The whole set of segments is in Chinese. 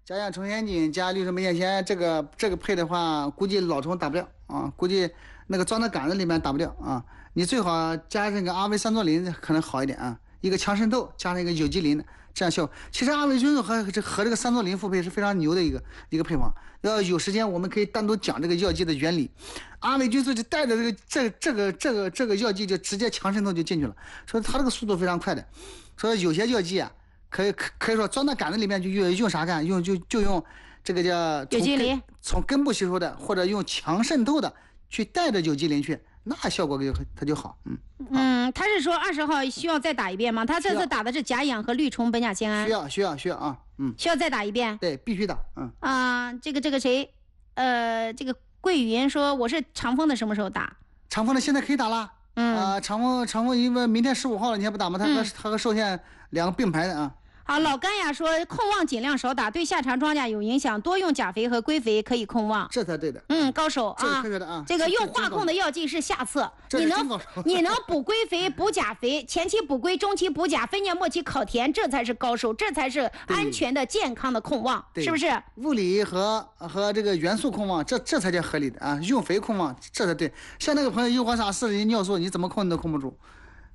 加氧重咸锭加绿色梅碱酰，这个配的话，估计老虫打不了啊，估计那个装在杆子里面打不了啊。你最好加这个阿维三唑林可能好一点啊，一个强渗透加上一个有机磷，这样效果。其实阿维菌素和这个三唑林复配是非常牛的一个配方。要有时间我们可以单独讲这个药剂的原理。阿维菌素就带着这个药剂就直接强渗透就进去了，所以它这个速度非常快的。所以有些药剂啊。可以说装到杆子里面就用啥干？用这个叫有机磷， 从根部吸收的，或者用强渗透的去带着有机磷去，那效果它就好。 他是说20号需要再打一遍吗？他这次打的是甲氧和绿虫苯甲酰胺。 需要啊， 需要再打一遍。 对，必须打。 这个谁，这个桂云说我是长风的什么时候打？ 长风的现在可以打了。长风因为明天15号了，你还不打吗？它和寿县2个并排的啊。 好，老干呀说控旺尽量少打，对下场庄稼有影响，多用钾肥和硅肥可以控旺， 这才对的。 高手啊，这个用化控的药剂是下策，你能补硅肥、补钾肥，前期补硅，中期补钾，分解末期烤田，这才是高手，这才是安全的、健康的控旺，是不是？ 物理和这个元素控旺，这才叫合理的啊！用肥控旺，这才对。像那个朋友诱惑啥40斤尿素，你怎么控你都控不住。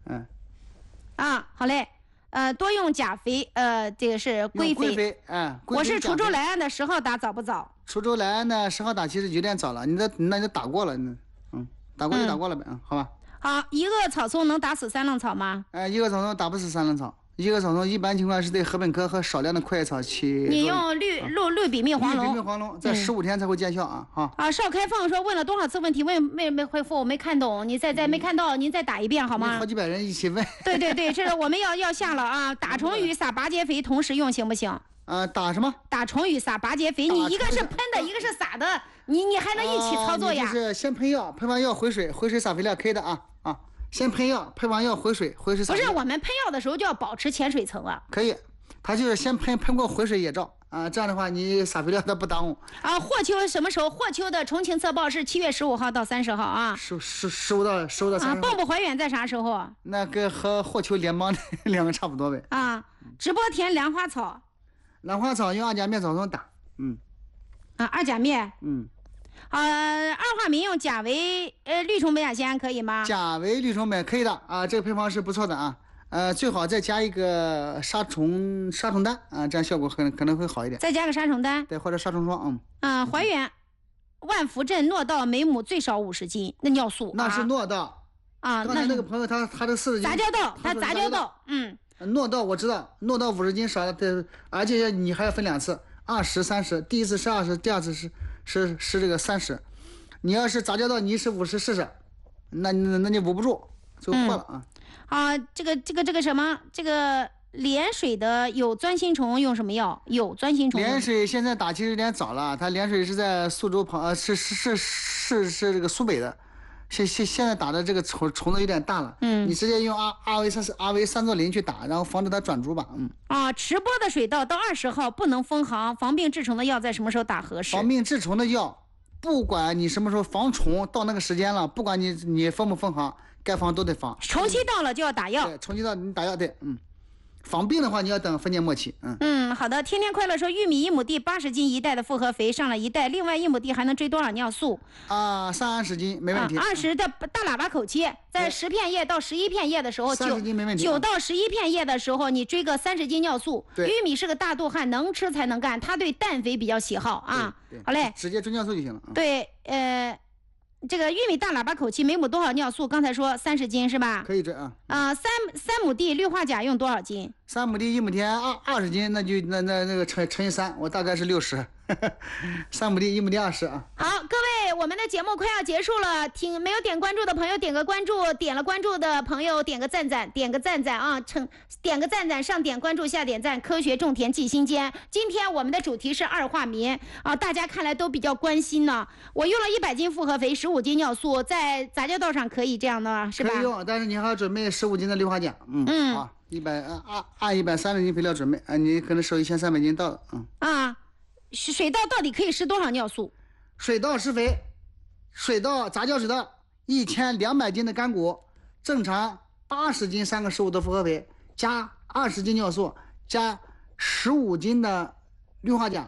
好嘞。多用钾肥，这个是硅肥。我是滁州莱安的10号打早不早？ 滁州莱安的10号打其实有点早了，那就打过了，打过就打过了呗，好吧。 好，一个草丛能打死3愣草吗？ 一个草丛打不死3愣草。一个草丛一般情况是对禾本科和少量的阔叶草起。 你用氯比灭黄龙。 氯比灭黄龙在15天才会见效啊！ 邵开放说问了多少次问题，没回复，我没看懂，你再没看到，您再打一遍好吗？ 好几百人一起问。 对，这是我们要下了啊！打虫雨撒拔节肥同时用行不行？ 打什么？ 打虫雨撒拔节肥，你一个是喷的，一个是撒的，你还能一起操作呀？ 就是先喷药，喷完药回水撒肥料可以的啊。先喷药，喷完药回水撒。 不是，我们喷药的时候就要保持浅水层啊。 可以，它就是先喷过回水野照啊，这样的话你撒肥料它不耽误。 霍秋什么时候？霍秋的重庆测报是7月15号到30号啊。 收到30号。 蚌埠怀远在啥时候？ 那个和霍秋联邦的2个差不多呗。 直播田兰花草。 兰花草用二甲灭草虫打。 二甲灭。二化醚用钾维氯虫苯甲酰胺可以吗？ 钾维氯虫苯可以的啊，这个配方是不错的啊。最好再加一个杀虫丹啊，这样效果可能会好一点。 再加个杀虫丹， 对，或者杀虫霜。 怀远万福镇诺道每亩最少50斤，那尿素那是诺道啊。刚才那个朋友他这40斤杂交豆，他杂交豆。 诺道我知道，诺道50斤少的，而且你还要分2次，20、30，第一次是20，第二次是这个30。你要是杂交到你是50试试，那你捂不住就破了啊。 这个什么，这个莲水的有钻心虫用什么药？有钻心虫。 莲水现在打其实有点早了，它莲水是在苏州旁，是这个苏北的。现在打的这个虫子有点大了，你直接用阿维三唑林去打，然后防止它转株吧。 直播的水稻到20号不能封行，防病治虫的药在什么时候打合适？ 防病治虫的药，不管你什么时候防虫，到那个时间了，不管你封不封行，该防都得防。 虫期到了就要打药。 对，虫期到你打药对。防病的话，你要等分解末期。 好的。天天快乐说，玉米1亩地80斤一袋的复合肥上了1袋，另外1亩地还能追多少尿素 ？30斤没问题。 20的大喇叭口气，在10片叶到11片叶的时候 ，30斤没问题。 9到11片叶的时候，你追个30斤尿素。 对， 玉米是个大肚汉，能吃才能干，他对氮肥比较喜好啊。好嘞， 直接追尿素就行了。 对，这个玉米大喇叭口气每亩多少尿素？刚才说30斤是吧？ 可以追 3亩地氯化钾用多少斤 ？3亩地1亩田20斤，那就那个乘以3，我大概是60。3亩地1亩地20啊。 好，各位，我们的节目快要结束了，没有点关注的朋友点个关注，点了关注的朋友点个赞啊，点个赞上点关注下点赞，科学种田记心间。今天我们的主题是二化醚啊，大家看来都比较关心呢。我用了100斤复合肥，15斤尿素，在杂交道上可以这样的是吧？ 可以用，但是你还要准备15斤的氯化钾。按130斤肥料准备你可能收1300斤到了。 水稻到底可以施多少尿素？ 水稻施肥，杂交水稻1200斤的干谷，正常80斤3个15的复合肥，加20斤尿素，加15斤的氯化钾，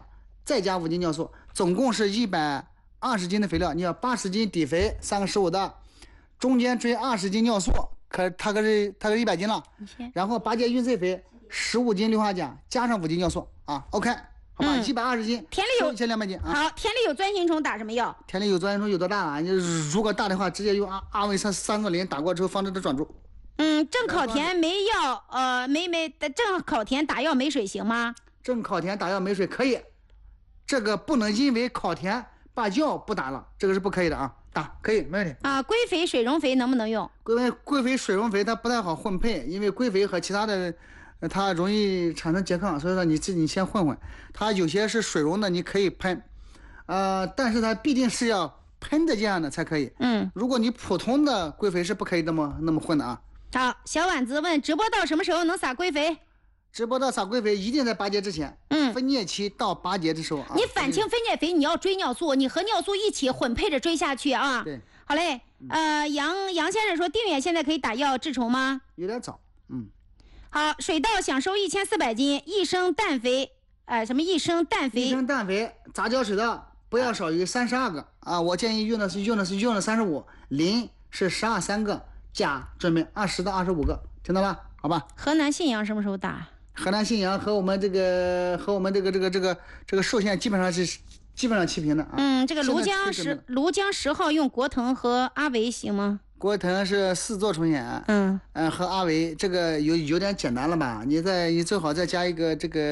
再加5斤尿素，总共是120斤的肥料。你要80斤底肥，3个15的，中间追20斤尿素，它可是100斤了。然后8节运瘁肥，15斤氯化钾，加上5斤尿素啊。OK， 好吧，120斤， 田里有 1200斤啊。 好，田里有钻心虫打什么药？ 田里有钻心虫有多大啊？你如果大的话，直接用阿维三唑林打过之后，防止它转住。 正考田没药，正考田打药没水行吗？ 正考田打药没水可以，这个不能因为考田把药不打了，这个是不可以的啊。打可以没问题啊。龟肥、水溶肥能不能用？ 龟肥、水溶肥它不太好混配，因为龟肥和其他的它容易产生拮抗，所以说你自己先混混。它有些是水溶的，你可以喷，但是它必定是要喷的这样的才可以。如果你普通的龟肥是不可以那么混的啊。 好，小婉子问直播到什么时候能撒龟肥？ 直播到撒龟肥一定在8节之前。分蘖期到8节的时候啊。 你反清分蘖肥，你要追尿素，你和尿素一起混配着追下去啊。 对， 好嘞。杨先生说定远现在可以打药治虫吗？ 有点早。 好，水稻想收1400斤，一升氮肥，一升氮肥？ 一升氮肥，杂交水稻不要少于32个啊。我建议用了35，磷是12.3个，钾准备20到25个，听到了？好吧。 河南信阳什么时候打？ 河南信阳和我们这个寿县基本上齐平的啊。 这个庐江10号用国腾和阿维行吗？ 国腾是4座虫险，和阿维这个有点简单了吧？你最好再加一个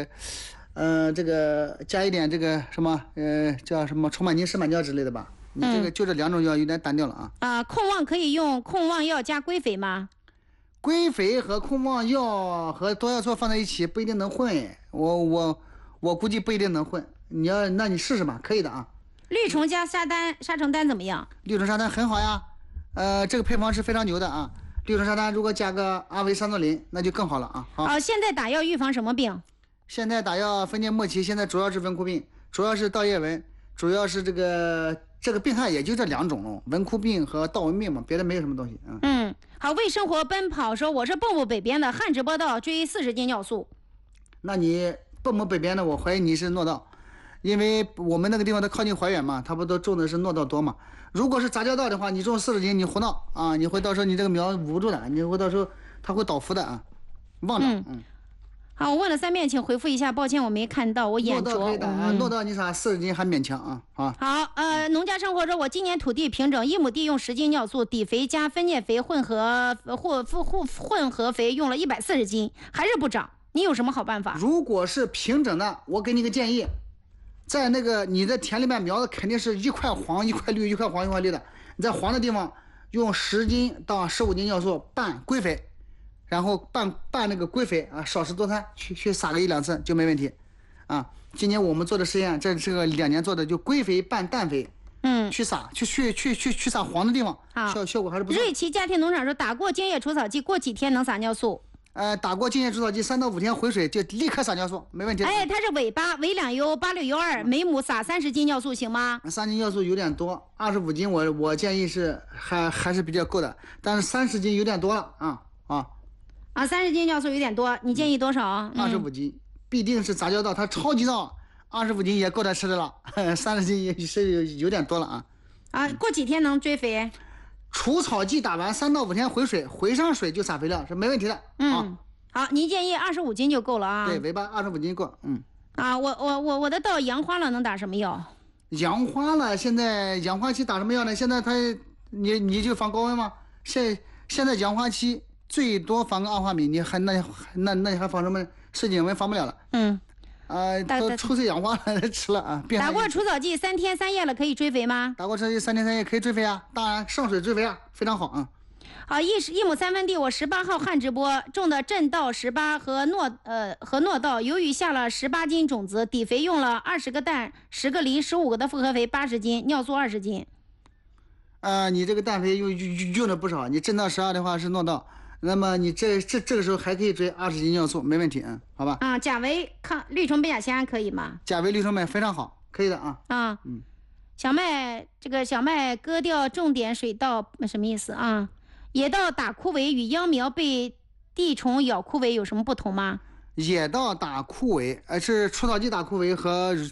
加一点这个什么叫什么虫板菌、石板胶之类的吧？你这个就这2种药有点单调了啊。 控旺可以用控旺药加龟肥吗？ 龟肥和控旺药和多药唑放在一起不一定能混，我估计不一定能混。那你试试吧，可以的啊。 绿虫加沙橙丹怎么样？ 绿虫沙丹很好呀，这个配方是非常牛的啊。绿虫沙丹如果加个阿维三唑林，那就更好了啊。好， 现在打药预防什么病？ 现在打药分界末期，现在主要是蚊枯病，主要是稻叶蚊，主要是这个病害也就这2种了，蚊枯病和稻蚊病嘛，别的没有什么东西。 好，为生活奔跑说我是蚌埠北边的汉直播稻追40斤尿素。 那你蚌埠北边的，我怀疑你是糯稻，因为我们那个地方它靠近怀远嘛，它不都种的是糯稻多嘛。如果是杂交稻的话，你种40斤你胡闹啊，你会到时候你这个苗捂不住的，你会到时候它会倒伏的啊，忘了。 好，我问了3遍，请回复一下，抱歉我没看到，我眼拙。 糯稻你撒40斤还勉强啊。 好，农家生活说，我今年土地平整，1亩地用10斤尿素，底肥加分蘖肥混合肥用了140斤，还是不长，你有什么好办法？ 如果是平整的，我给你个建议，在那个你的田里面苗的肯定是一块黄一块绿，一块黄一块绿的，你在黄的地方用10斤到15斤尿素拌龟肥。然后拌那个龟肥啊，少食多餐，去撒个1、2次就没问题，啊。今年我们做的实验，这是个2年做的，就龟肥拌氮肥，去撒，去撒黄的地方，效果还是不错。 瑞奇家庭农场说，打过精液除草剂，过几天能撒尿素？ 打过精液除草剂3到5天回水就立刻撒尿素，没问题。 它是尾巴维两优8612，每亩撒30斤尿素行吗 ？3斤尿素有点多，25斤我建议是还是比较够的，但是30斤有点多了 30斤尿素有点多，你建议多少 ？25斤，必定是杂交稻，它超级稻，25斤也够它吃的了，30斤也是有点多了过几天能追肥？ 除草剂打完3到5天回水，回上水就撒肥料是没问题的。 好，您建议25斤就够了啊。 对，尾巴25斤够。 我的稻阳花了，能打什么药？ 阳花了，现在阳花期打什么药呢？现在你就防高温吗？现在阳花期。最多防个二化米，你还防什么湿疹蚊？防不了了。都出次氧化了，吃了啊。 打过除草剂3天3夜了，可以追肥吗？ 打过除草剂3天3夜可以追肥啊，当然上水追肥啊，非常好啊。 好，一亩3分地，我18号汉直播种的正稻18和糯稻，由于下了18斤种子，底肥用了20个氮、10个磷、15个的复合肥80斤，尿素20斤。 你这个氮肥用的不少，你正稻12的话是糯稻。那么你这个时候还可以追20斤尿素，没问题，好吧？ 钾维抗绿虫苯甲酰胺可以吗？ 钾维绿虫苯非常好，可以的小麦割掉重点水稻什么意思啊？野稻打枯萎与秧苗被地虫咬枯萎有什么不同吗？ 野稻打枯萎，是除草剂打枯萎和